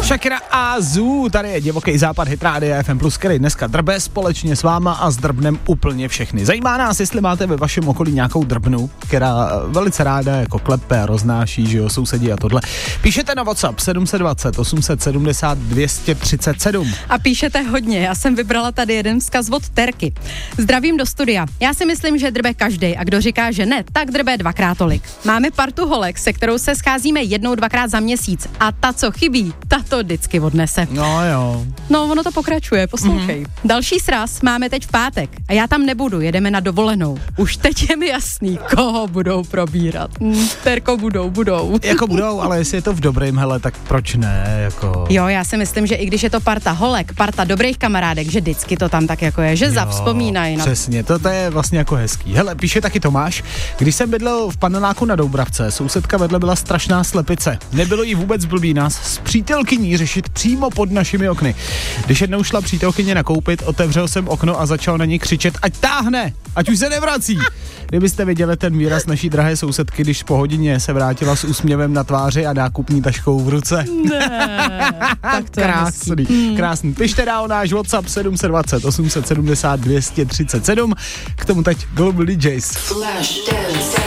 Shakira a Zoo, tady je divoký západ Hit Rádia FM+, který dneska drbe společně s váma a zdrbnem úplně všechny. Zajímá nás, jestli máte ve vašem okolí nějakou drbnu, která velice ráda jako klepe a roznáší, že jo, sousedí a tohle. Píšete na WhatsApp 720 870 237. A píšete hodně, já jsem vybrala tady jeden vzkaz od Terky. Zdravím do studia. Já si myslím, že drbe každej a kdo říká, že ne, tak drbe dvakrát tolik. Máme partu holek, se kterou se scházíme 1-2krát za měsíc a ta, co chybí, ta to vždycky odnese. No jo. No, ono to pokračuje, poslouchej. Další sraz máme teď v pátek a já tam nebudu, jedeme na dovolenou. Už teď je mi jasný, koho budou probírat. Terko, budou. Jako budou, ale jestli je to v dobrým, hele, tak proč ne, jako... Jo, já si myslím, že i když je to parta holek, parta dobrých kamarádek, že vždycky to tam tak jako je, že zavzpomínají. No. Přesně, to je vlastně jako hezký. Hele, píše taky Tomáš, když jsem bydlel v paneláku na Doubravce, sousedka vedle byla strašná slepice. Nebylo jí vůbec blbý nás s přítelkyní řešit přímo pod našimi okny. Když jednou šla přítelkyně nakoupit, otevřel jsem okno a začal na ní křičet, ať táhne, ať už se nevrací. Kdybyste viděli ten výraz naší drahé sousedky, když po hodině se vrátila s úsměvem na tváři a nákupní taškou v ruce. Ne, tak to krásný. Pište dál náš WhatsApp 720 870 237. K tomu teď Global DJs. Flash Dance.